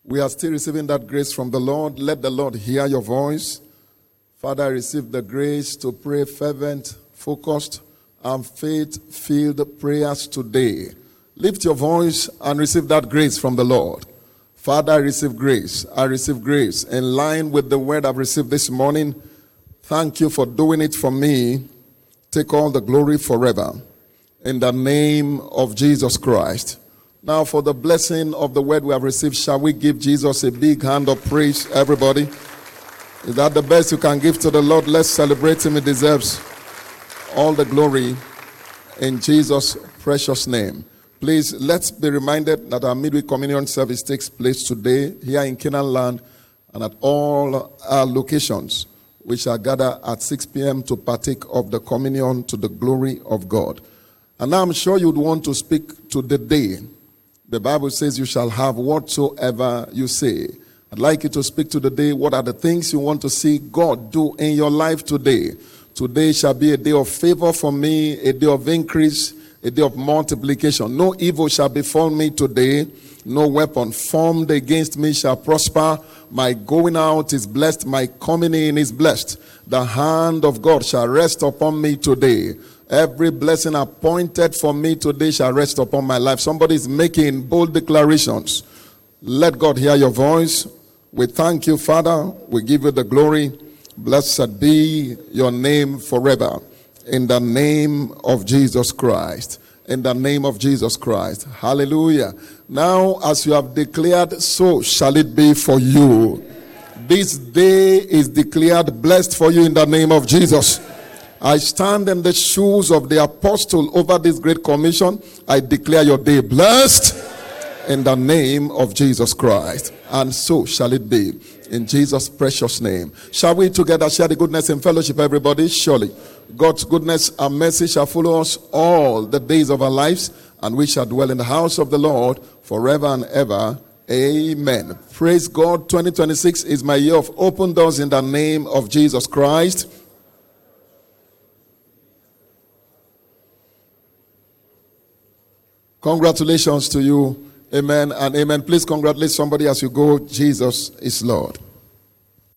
We are still receiving that grace from the Lord. Let the Lord hear your voice. Father, receive the grace to pray fervent, focused, and faith-filled prayers today. Lift your voice and receive that grace from the Lord. Father, I receive grace. I receive grace in line with the word I've received this morning. Thank you for doing it for me. Take all the glory forever. In the name of Jesus Christ. Now for the blessing of the word we have received, shall we give Jesus a big hand of praise, everybody? Is that the best you can give to the Lord? Let's celebrate him. He deserves all the glory in Jesus' precious name. Please, let's be reminded that our midweek communion service takes place today here in Canaan land and at all our locations. We shall gather at 6 p.m. to partake of the communion to the glory of God. And now I'm sure you'd want to speak to the day. The Bible says you shall have whatsoever you say. I'd like you to speak to the day. What are the things you want to see God do in your life today? Today shall be a day of favor for me, a day of increase, a day of multiplication. No evil shall befall me today. No weapon formed against me shall prosper. My going out is blessed. My coming in is blessed. The hand of God shall rest upon me today. Every blessing appointed for me today shall rest upon my life. Somebody is making bold declarations. Let God hear your voice. We thank you, Father. We give you the glory. Blessed be your name forever. In the name of Jesus Christ. In the name of Jesus Christ. Hallelujah. Now, as you have declared, so shall it be for you. This day is declared blessed for you in the name of Jesus. I stand in the shoes of the apostle over this great commission. I declare your day blessed in the name of Jesus Christ. And so shall it be in Jesus' precious name. Shall we together share the goodness in fellowship, everybody? Surely God's goodness and mercy shall follow us all the days of our lives, and we shall dwell in the house of the Lord forever and ever. Amen. Praise God. 2026 is my year of open doors in the name of Jesus Christ. Congratulations to you. Amen and amen. Please congratulate somebody as you go. Jesus is Lord.